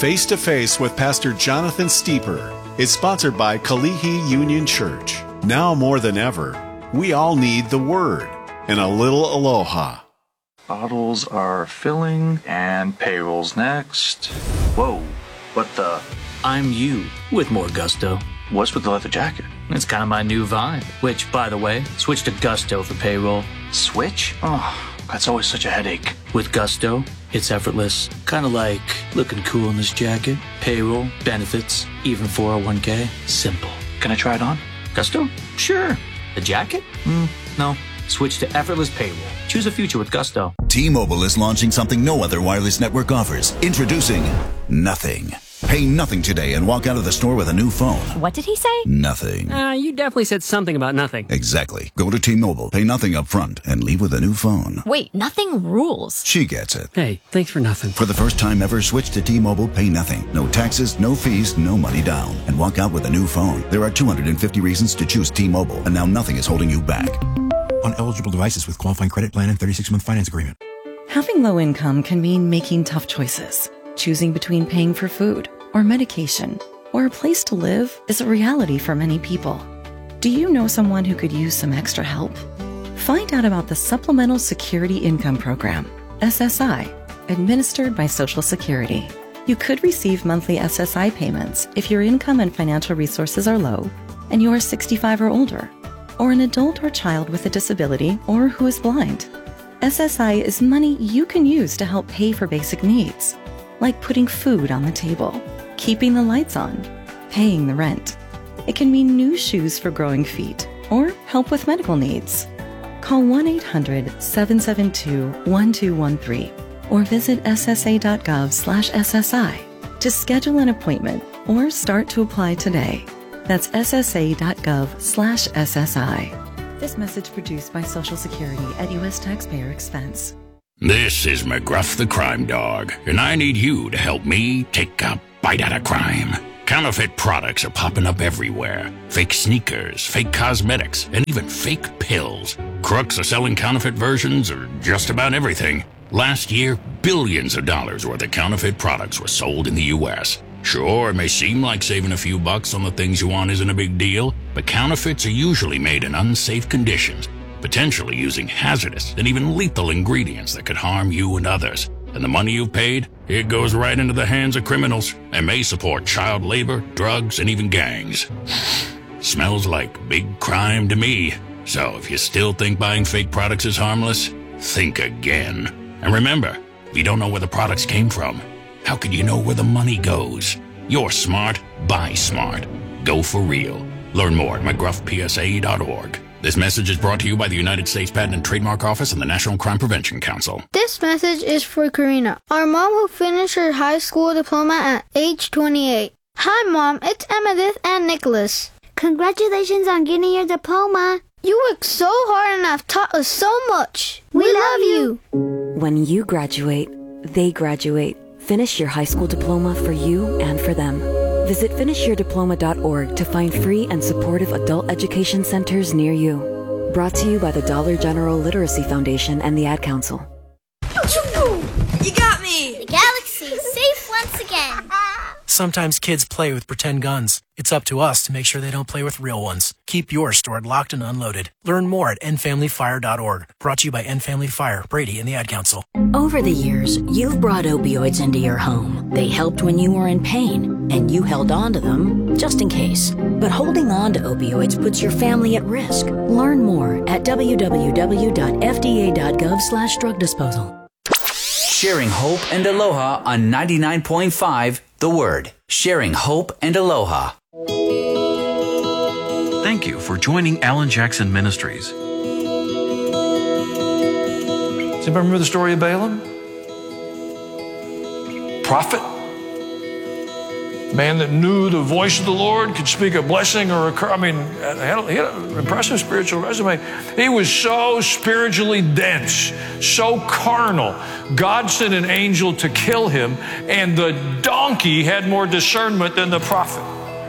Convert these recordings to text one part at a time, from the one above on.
Face to Face with Pastor Jonathan Steeper is sponsored by Kalihi Union Church. Now more than ever, we all need the Word and a little aloha. Bottles are filling, and payroll's next. Whoa, what the? I'm you with more gusto. What's with the leather jacket? It's kind of my new vibe. Which, by the way, switch to Gusto for payroll. Switch? Oh, that's always such a headache. With Gusto, it's effortless. Kind of like looking cool in this jacket. Payroll, benefits, even 401k. Simple. Can I try it on? Gusto? Sure. The jacket? No. Switch to effortless payroll. Choose a future with Gusto. T-Mobile is launching something no other wireless network offers. Introducing Nothing. Pay nothing today and walk out of the store with a new phone. What did he say? Nothing. You definitely said something about nothing. Exactly. Go to T-Mobile, pay nothing up front, and leave with a new phone. Wait, nothing rules. She gets it. Hey, thanks for nothing. For the first time ever, switch to T-Mobile, pay nothing. No taxes, no fees, no money down. And walk out with a new phone. There are 250 reasons to choose T-Mobile, and now nothing is holding you back. On eligible devices with qualifying credit plan and 36-month finance agreement. Having low income can mean making tough choices. Choosing between paying for food or medication or a place to live is a reality for many people. Do you know someone who could use some extra help? Find out about the Supplemental Security Income Program, SSI, administered by Social Security. You could receive monthly SSI payments if your income and financial resources are low and you are 65 or older, or an adult or child with a disability or who is blind. SSI is money you can use to help pay for basic needs, like putting food on the table, keeping the lights on, paying the rent. It can mean new shoes for growing feet or help with medical needs. Call 1-800-772-1213 or visit ssa.gov/SSI to schedule an appointment or start to apply today. That's ssa.gov/SSI. This message produced by Social Security at U.S. taxpayer expense. This is McGruff the Crime Dog, and I need you to help me take a bite out of crime. Counterfeit products are popping up everywhere. Fake sneakers, fake cosmetics, and even fake pills. Crooks are selling counterfeit versions of just about everything. Last year, billions of dollars worth of counterfeit products were sold in the U.S. Sure, it may seem like saving a few bucks on the things you want isn't a big deal, but counterfeits are usually made in unsafe conditions, potentially using hazardous and even lethal ingredients that could harm you and others. And the money you've paid, it goes right into the hands of criminals and may support child labor, drugs, and even gangs. Smells like big crime to me. So if you still think buying fake products is harmless, think again. And remember, if you don't know where the products came from, how can you know where the money goes? You're smart, buy smart. Go for real. Learn more at mcgruffpsa.org. This message is brought to you by the United States Patent and Trademark Office and the National Crime Prevention Council. This message is for Karina, our mom who finished her high school diploma at age 28. Hi, Mom. It's Emmettith and Nicholas. Congratulations on getting your diploma. You worked so hard and have taught us so much. We love you. When you graduate, they graduate. Finish your high school diploma for you and for them. Visit finishyourdiploma.org to find free and supportive adult education centers near you. Brought to you by the Dollar General Literacy Foundation and the Ad Council. You got me! The galaxy's safe once again. Sometimes kids play with pretend guns. It's up to us to make sure they don't play with real ones. Keep yours stored locked and unloaded. Learn more at endfamilyfire.org. Brought to you by End Family Fire, Brady, and the Ad Council. Over the years, you've brought opioids into your home. They helped when you were in pain, and you held on to them just in case. But holding on to opioids puts your family at risk. Learn more at www.fda.gov/drug disposal. Sharing hope and aloha on 99.5 The Word. Sharing hope and aloha. Thank you for joining Alan Jackson Ministries. Does anybody remember the story of Balaam? Prophet? Man that knew the voice of the Lord, could speak a blessing or a curse. I mean, he had an impressive spiritual resume. He was so spiritually dense, so carnal. God sent an angel to kill him, and the donkey had more discernment than the prophet.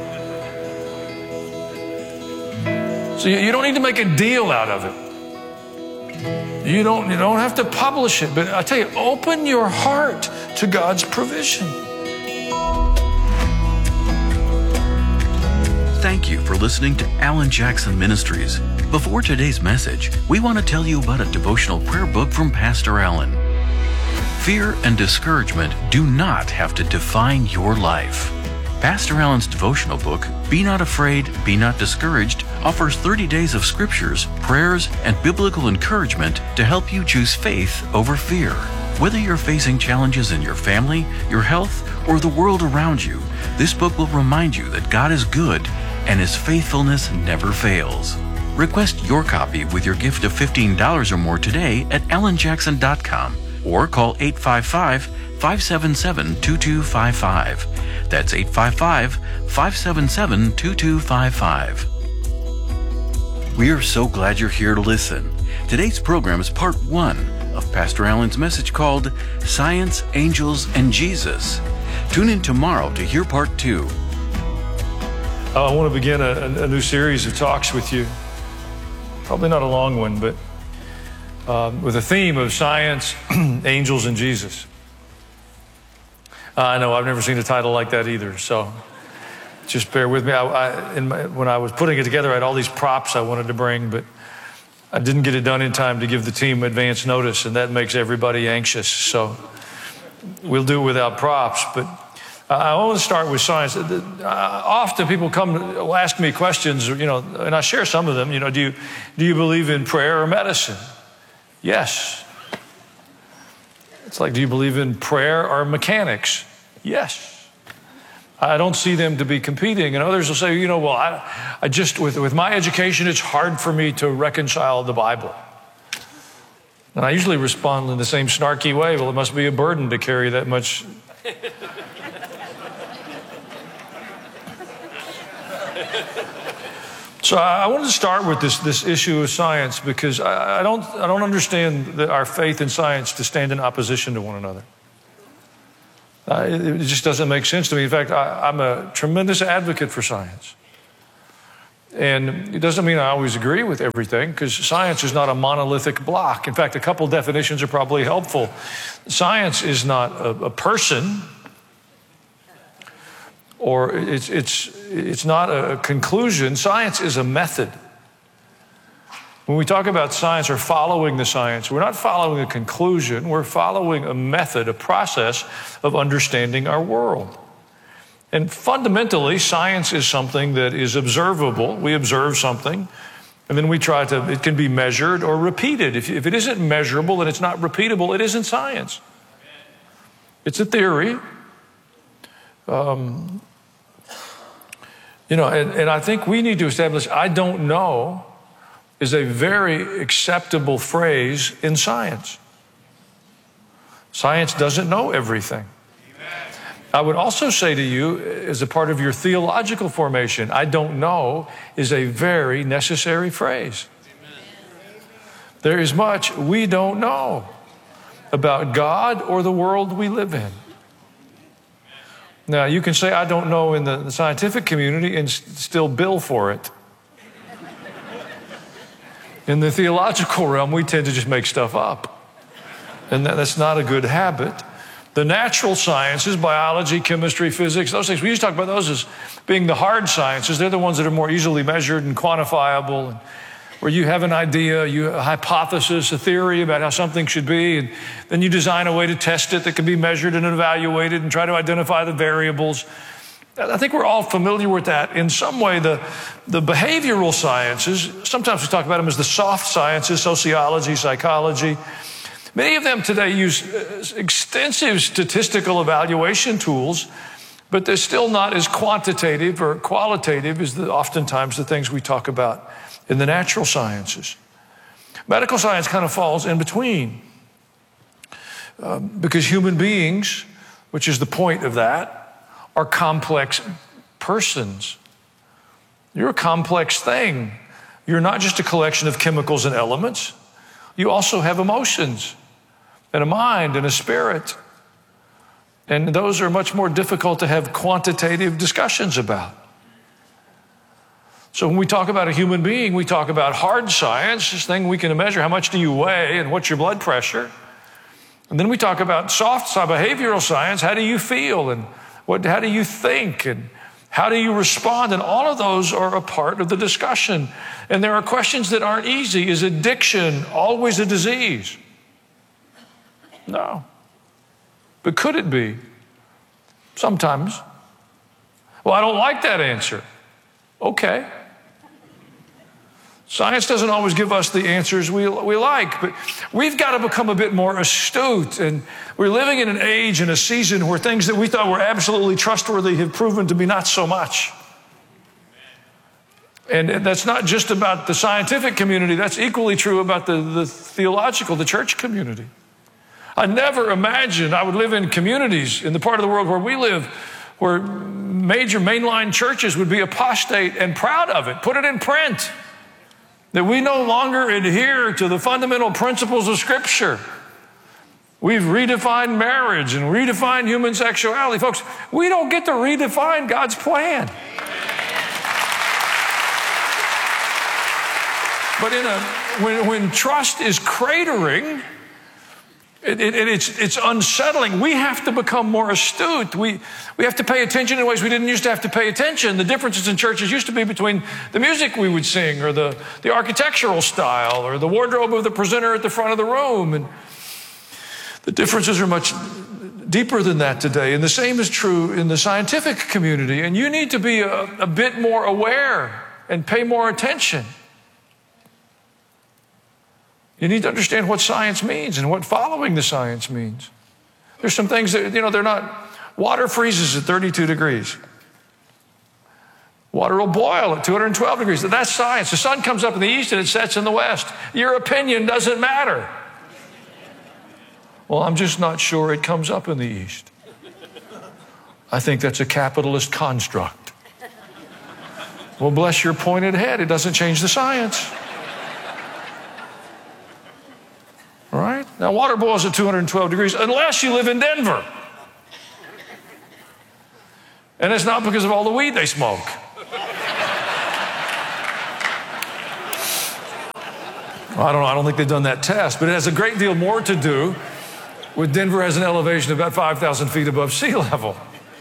So you don't need to make a deal out of it. You don't have to publish it. But I tell you, open your heart to God's provision. Thank you for listening to Alan Jackson Ministries. Before today's message, we want to tell you about a devotional prayer book from Pastor Alan. Fear and discouragement do not have to define your life. Pastor Alan's devotional book, Be Not Afraid, Be Not Discouraged, offers 30 days of scriptures, prayers, and biblical encouragement to help you choose faith over fear. Whether you're facing challenges in your family, your health, or the world around you, this book will remind you that God is good and His faithfulness never fails. Request your copy with your gift of $15 or more today at alanjackson.com or call 855-577-2255. That's 855-577-2255. We are so glad you're here to listen. Today's program is part 1 of Pastor Alan's message called Science, Angels, and Jesus. Tune in tomorrow to hear part 2. I want to begin a new series of talks with you. Probably not a long one, but with a theme of science, angels, and Jesus. I know I've never seen a title like that either, so just bear with me. When I was putting it together, I had all these props I wanted to bring, but I didn't get it done in time to give the team advance notice, and that makes everybody anxious. So we'll do it without props, but I want to start with science. Often people will ask me questions, and I share some of them. Do you believe in prayer or medicine? Yes. It's like, do you believe in prayer or mechanics? Yes. I don't see them to be competing. And others will say, I just, with my education, it's hard for me to reconcile the Bible. And I usually respond in the same snarky way. Well, it must be a burden to carry that much. So I wanted to start with this issue of science because I don't understand our faith in science to stand in opposition to one another. It just doesn't make sense to me. In fact, I'm a tremendous advocate for science. And it doesn't mean I always agree with everything, because science is not a monolithic block. In fact, a couple definitions are probably helpful. Science is not a person, or it's not a conclusion. Science is a method. When we talk about science or following the science, we're not following a conclusion. We're following a method, a process of understanding our world. And fundamentally, science is something that is observable. We observe something, and then it can be measured or repeated. If it isn't measurable and it's not repeatable, it isn't science. It's a theory. And I think we need to establish, I don't know, is a very acceptable phrase in science. Science doesn't know everything. I would also say to you, as a part of your theological formation, I don't know is a very necessary phrase. There is much we don't know about God or the world we live in. Now, you can say, I don't know in the scientific community and still bill for it. In the theological realm, we tend to just make stuff up. And that's not a good habit. The natural sciences, biology, chemistry, physics, those things, we used to talk about those as being the hard sciences. They're the ones that are more easily measured and quantifiable, and where you have an idea, a hypothesis, a theory about how something should be, and then you design a way to test it that can be measured and evaluated and try to identify the variables. I think we're all familiar with that. In some way, the behavioral sciences, sometimes we talk about them as the soft sciences, sociology, psychology. Many of them today use extensive statistical evaluation tools, but they're still not as quantitative or qualitative as oftentimes the things we talk about in the natural sciences. Medical science kind of falls in between because human beings, which is the point of that, are complex persons. You're a complex thing. You're not just a collection of chemicals and elements. You also have emotions and a mind and a spirit. And those are much more difficult to have quantitative discussions about. So when we talk about a human being, we talk about hard science, this thing we can measure, how much do you weigh and what's your blood pressure. And then we talk about soft behavioral science, how do you feel and How do you think? And how do you respond? And all of those are a part of the discussion. And there are questions that aren't easy. Is addiction always a disease? No. But could it be? Sometimes. Well, I don't like that answer. Okay. Science doesn't always give us the answers we like, but we've got to become a bit more astute. And we're living in an age and a season where things that we thought were absolutely trustworthy have proven to be not so much. And that's not just about the scientific community. That's equally true about the theological, the church community. I never imagined I would live in communities in the part of the world where we live, where major mainline churches would be apostate and proud of it, put it in print, that we no longer adhere to the fundamental principles of Scripture. We've redefined marriage and redefined human sexuality. Folks, we don't get to redefine God's plan. But when trust is cratering, it's unsettling. We have to become more astute. We have to pay attention in ways we didn't used to have to pay attention. The differences in churches used to be between the music we would sing or the architectural style or the wardrobe of the presenter at the front of the room. And the differences are much deeper than that today. And the same is true in the scientific community. And you need to be a bit more aware and pay more attention. You need to understand what science means and what following the science means. There's some things that, they're not, water freezes at 32 degrees. Water will boil at 212 degrees. That's science. The sun comes up in the east and it sets in the west. Your opinion doesn't matter. Well, I'm just not sure it comes up in the east. I think that's a capitalist construct. Well, bless your pointed head. It doesn't change the science. All right? Now, water boils at 212 degrees unless you live in Denver. And it's not because of all the weed they smoke. Well, I don't think they've done that test, but it has a great deal more to do with Denver has an elevation of about 5,000 feet above sea level.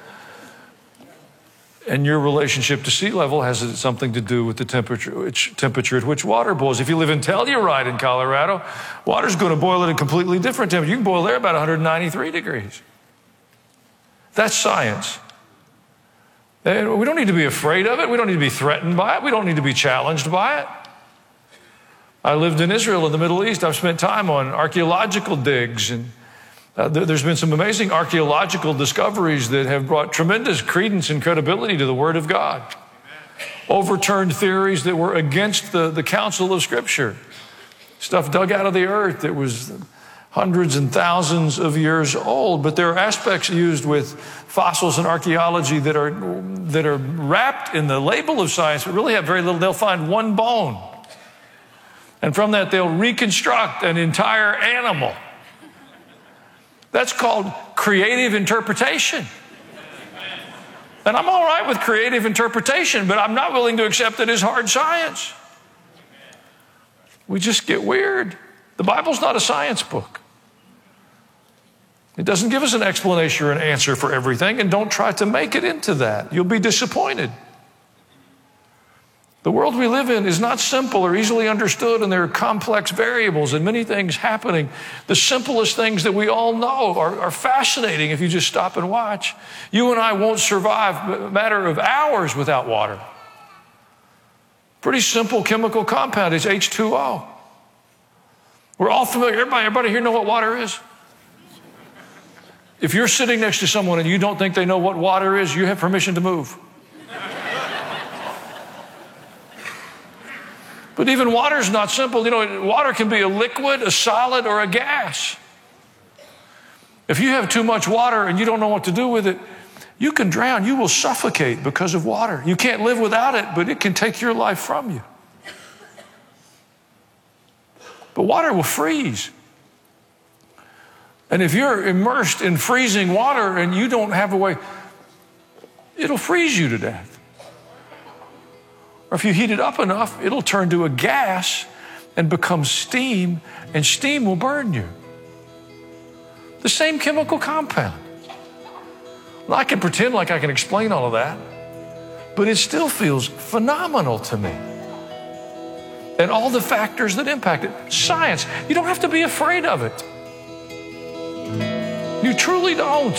And your relationship to sea level has something to do with the temperature at which water boils. If you live in Telluride in Colorado, water's going to boil at a completely different temperature. You can boil there about 193 degrees. That's science. And we don't need to be afraid of it. We don't need to be threatened by it. We don't need to be challenged by it. I lived in Israel in the Middle East. I've spent time on archaeological digs, and there's been some amazing archaeological discoveries that have brought tremendous credence and credibility to the Word of God. Overturned theories that were against the counsel of Scripture. Stuff dug out of the earth that was hundreds and thousands of years old. But there are aspects used with fossils and archaeology that are wrapped in the label of science, but really have very little. They'll find one bone. And from that, they'll reconstruct an entire animal. That's called creative interpretation. And I'm all right with creative interpretation, but I'm not willing to accept it as hard science. We just get weird. The Bible's not a science book. It doesn't give us an explanation or an answer for everything, and don't try to make it into that. You'll be disappointed. The world we live in is not simple or easily understood, and there are complex variables and many things happening. The simplest things that we all know are fascinating if you just stop and watch. You and I won't survive a matter of hours without water. Pretty simple chemical compound is H2O. We're all familiar. Everybody here know what water is? If you're sitting next to someone and you don't think they know what water is, you have permission to move. But even water's not simple. Water can be a liquid, a solid, or a gas. If you have too much water and you don't know what to do with it, you can drown. You will suffocate because of water. You can't live without it, but it can take your life from you. But water will freeze. And if you're immersed in freezing water and you don't have a way, it'll freeze you to death. Or if you heat it up enough, it'll turn to a gas and become steam, and steam will burn you. The same chemical compound. I can pretend like I can explain all of that, but it still feels phenomenal to me. And all the factors that impact it. Science, you don't have to be afraid of it. You truly don't.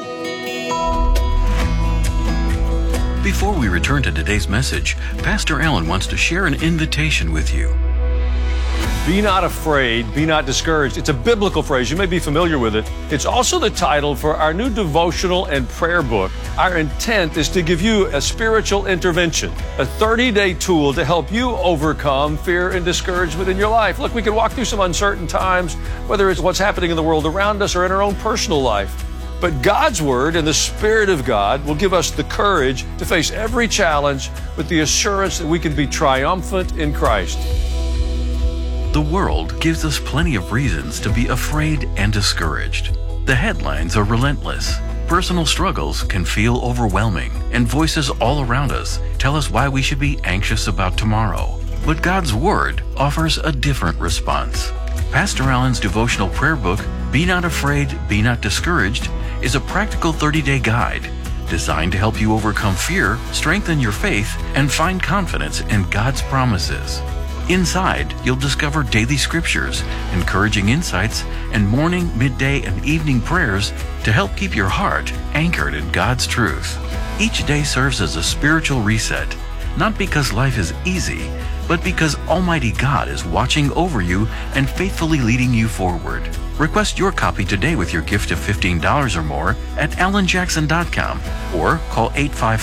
Before we return to today's message, Pastor Allen wants to share an invitation with you. Be not afraid, be not discouraged. It's a biblical phrase. You may be familiar with it. It's also the title for our new devotional and prayer book. Our intent is to give you a spiritual intervention, a 30-day tool to help you overcome fear and discouragement in your life. Look, we can walk through some uncertain times, whether it's what's happening in the world around us or in our own personal life. But God's Word and the Spirit of God will give us the courage to face every challenge with the assurance that we can be triumphant in Christ. The world gives us plenty of reasons to be afraid and discouraged. The headlines are relentless. Personal struggles can feel overwhelming, and voices all around us tell us why we should be anxious about tomorrow. But God's Word offers a different response. Pastor Allen's devotional prayer book, Be Not Afraid, Be Not Discouraged, is a practical 30-day guide designed to help you overcome fear, strengthen your faith, and find confidence in God's promises. Inside, you'll discover daily scriptures, encouraging insights, and morning, midday, and evening prayers to help keep your heart anchored in God's truth. Each day serves as a spiritual reset, not because life is easy, but because Almighty God is watching over you and faithfully leading you forward. Request your copy today with your gift of $15 or more at allenjackson.com or call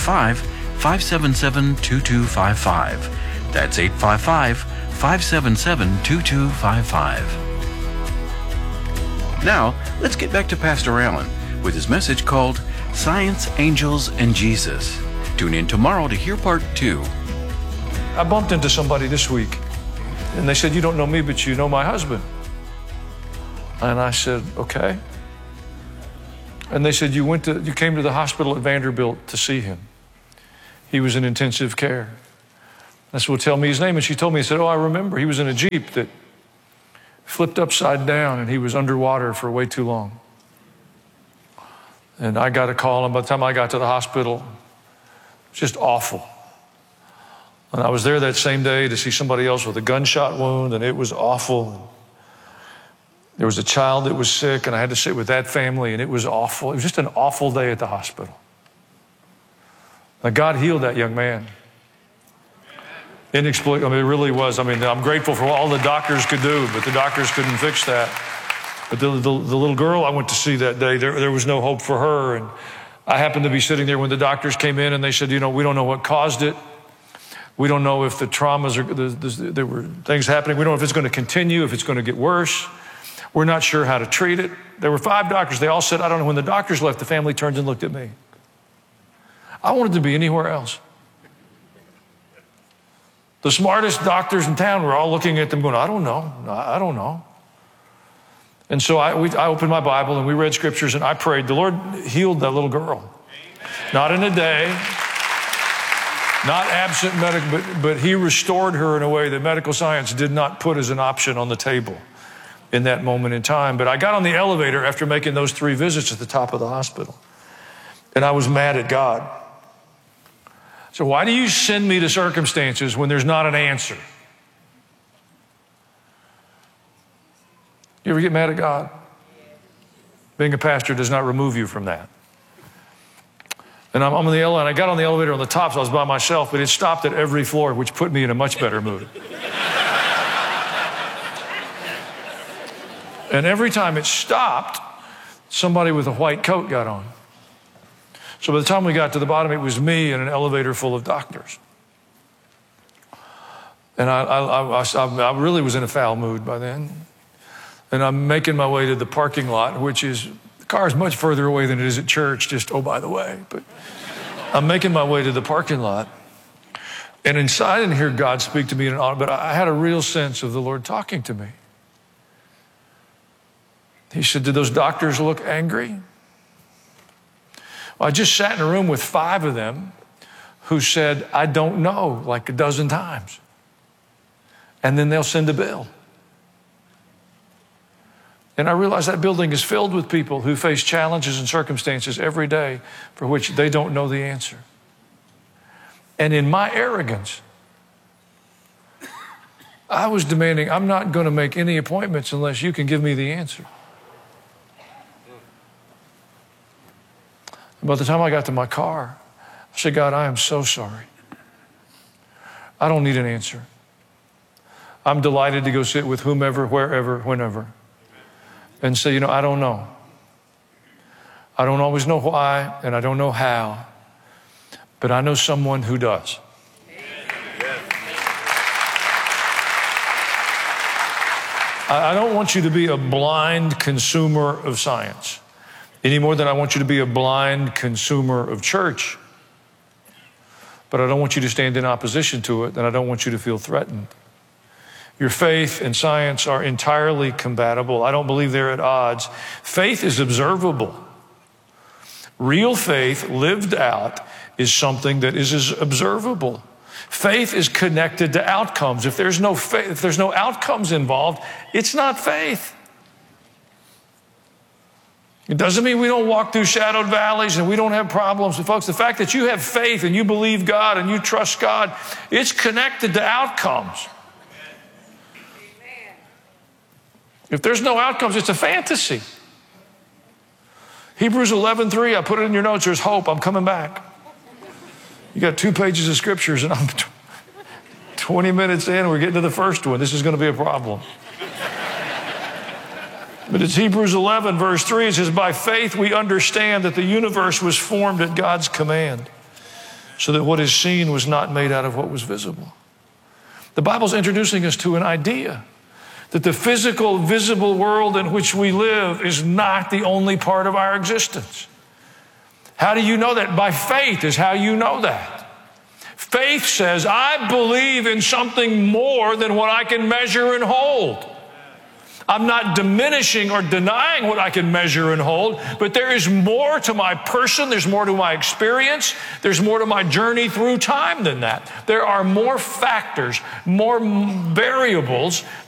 855-577-2255. That's 855-577-2255. Now, let's get back to Pastor Allen with his message called Science, Angels, and Jesus. Tune in tomorrow to hear part 2. I bumped into somebody this week, and they said, "You don't know me, but you know my husband." And I said, "Okay." And they said, you came to the hospital at Vanderbilt to see him. He was in intensive care. I said, "Well, tell me his name." And she told me, I "Oh, I remember. He was in a Jeep that flipped upside down, and he was underwater for way too long." And I got a call, and by the time I got to the hospital, it was just awful. And I was there that same day to see somebody else with a gunshot wound, and it was awful. There was a child that was sick, and I had to sit with that family, and it was awful. It was just an awful day at the hospital. Now, God healed that young man. Inexplicable. I mean, it really was. I mean, I'm grateful for all the doctors could do, but the doctors couldn't fix that. But the little girl I went to see that day, there was no hope for her. And I happened to be sitting there when the doctors came in, and they said, "We don't know what caused it. We don't know if the traumas there were things happening. We don't know if it's going to continue, if it's going to get worse. We're not sure how to treat it." There were 5 doctors. They all said, "I don't know." When the doctors left, the family turned and looked at me. I wanted to be anywhere else. The smartest doctors in town were all looking at them going, "I don't know. I don't know." And so I opened my Bible and we read scriptures and I prayed. The Lord healed that little girl. Not in a day, not absent medical, but he restored her in a way that medical science did not put as an option on the table in that moment in time. But I got on the elevator after making those 3 visits at the top of the hospital. And I was mad at God. So why do you send me to circumstances when there's not an answer? You ever get mad at God? Being a pastor does not remove you from that. And I'm on the elevator, and I got on the elevator on the top, so I was by myself, but it stopped at every floor, which put me in a much better mood. And every time it stopped, somebody with a white coat got on. So by the time we got to the bottom, it was me in an elevator full of doctors. And I really was in a foul mood by then. And I'm making my way to the parking lot, which is, the car is much further away than it is at church, just, oh, by the way. But I'm making my way to the parking lot. And inside I didn't hear God speak to me, but I had a real sense of the Lord talking to me. He said, "Did those doctors look angry?" Well, I just sat in a room with 5 of them who said, "I don't know," like a dozen times. And then they'll send a bill. And I realize that building is filled with people who face challenges and circumstances every day for which they don't know the answer. And in my arrogance, I was demanding, I'm not going to make any appointments unless you can give me the answer. And by the time I got to my car, I said, God, I am so sorry. I don't need an answer. I'm delighted to go sit with whomever, wherever, whenever, and say, I don't know. I don't always know why, and I don't know how, but I know someone who does. I don't want you to be a blind consumer of science any more than I want you to be a blind consumer of church. But I don't want you to stand in opposition to it, and I don't want you to feel threatened. Your faith and science are entirely compatible. I don't believe they're at odds. Faith is observable. Real faith lived out is something that is observable. Faith is connected to outcomes. If there's no faith, if there's no outcomes involved, it's not faith. It doesn't mean we don't walk through shadowed valleys and we don't have problems. Folks, the fact that you have faith and you believe God and you trust God, it's connected to outcomes. If there's no outcomes, it's a fantasy. Hebrews 11:3, I put it in your notes, there's hope, I'm coming back. You got 2 pages of scriptures and I'm 20 minutes in and we're getting to the first one. This is going to be a problem. But it's Hebrews 11, verse 3. It says, by faith we understand that the universe was formed at God's command, so that what is seen was not made out of what was visible. The Bible's introducing us to an idea that the physical, visible world in which we live is not the only part of our existence. How do you know that? By faith is how you know that. Faith says, I believe in something more than what I can measure and hold. I'm not diminishing or denying what I can measure and hold, but there is more to my person, there's more to my experience, there's more to my journey through time than that. There are more factors, more variables